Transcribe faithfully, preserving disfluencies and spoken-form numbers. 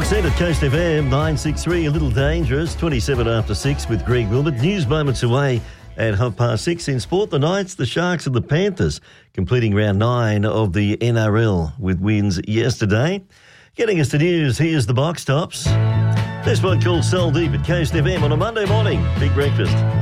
Box End at Coast F M, nine six three, a little dangerous, twenty-seven after six with Greg Wilmot. News moments away at half past six. In sport, the Knights, the Sharks and the Panthers completing round nine of the N R L with wins yesterday. Getting us to news, here's the Box Tops. This one called Soul Deep at Coast F M on a Monday morning. Big breakfast.